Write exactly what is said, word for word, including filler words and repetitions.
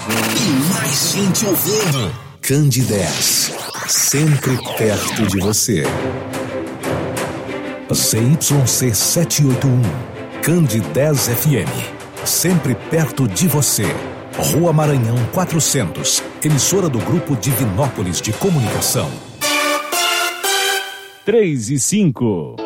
E mais gente ouvindo. Candidez, sempre perto de você. Z Y C setecentos e oitenta e um, Candidez F M, sempre perto de você. Rua Maranhão quatrocentos, emissora do Grupo Divinópolis de Comunicação. três e cinco.